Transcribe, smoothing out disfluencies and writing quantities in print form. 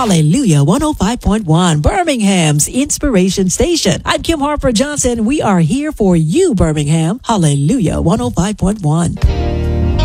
Hallelujah 105.1, Birmingham's Inspiration Station. I'm Kim Harper Johnson. We are here for you, Birmingham. Hallelujah 105.1.